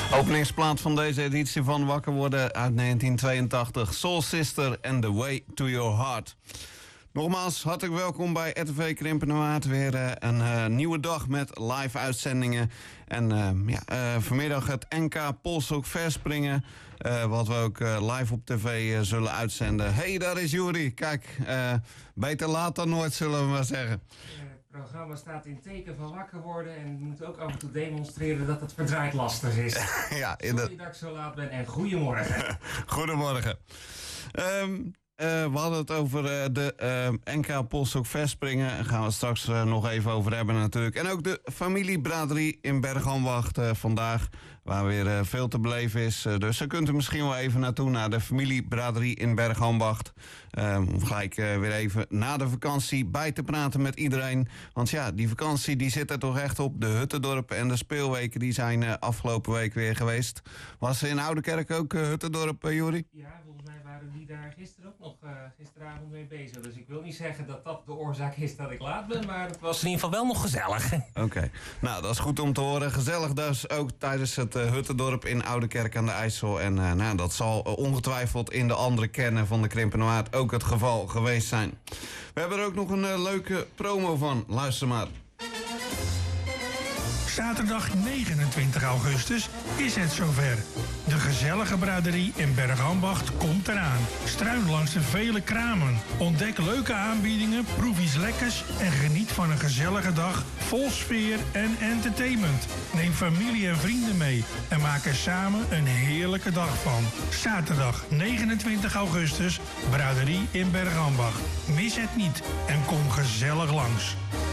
Openingsplaat van deze editie van Wakker Worden uit 1982. Soul Sister and The Way To Your Heart. Nogmaals, hartelijk welkom bij RTV Krimpenerwaard. Weer een nieuwe dag met live uitzendingen. En vanmiddag het NK Polshoek verspringen. Wat we ook live op tv zullen uitzenden. Hey, daar is Juri. Kijk, beter laat dan nooit, zullen we maar zeggen. Het programma staat in teken van wakker worden en we moeten ook af en toe demonstreren dat het verdraaid lastig is. Ja, sorry dat ik zo laat ben en goedemorgen. Goedemorgen. We hadden het over de NK Polshoek verspringen. Daar gaan we het straks nog even over hebben natuurlijk. En ook de familiebraderie in Bergambacht vandaag, waar weer veel te beleven is. Dus daar kunt u misschien wel even naartoe, naar de familiebraderie in Bergambacht. Om gelijk weer even na de vakantie bij te praten met iedereen. Want ja, die vakantie die zit er toch echt op. De Huttendorp en de speelweken die zijn afgelopen week weer geweest. Was in Oudekerk ook Huttendorp, Juri? Ja, volgens mij waren die daar gisteren ook nog gisteravond mee bezig. Dus ik wil niet zeggen dat dat de oorzaak is dat ik laat ben, maar het was in ieder geval wel nog gezellig. Oké. Nou, dat is goed om te horen. Gezellig dus ook tijdens het Huttendorp in Oudekerk aan de IJssel. En dat zal ongetwijfeld in de andere kernen van de Krimpenerwaard ook het geval geweest zijn. We hebben er ook nog een leuke promo van. Luister maar. Zaterdag 29 augustus is het zover. De gezellige braderie in Bergambacht komt eraan. Struin langs de vele kramen. Ontdek leuke aanbiedingen, proef iets lekkers en geniet van een gezellige dag vol sfeer en entertainment. Neem familie en vrienden mee en maak er samen een heerlijke dag van. Zaterdag 29 augustus, braderie in Bergambacht. Mis het niet en kom gezellig langs.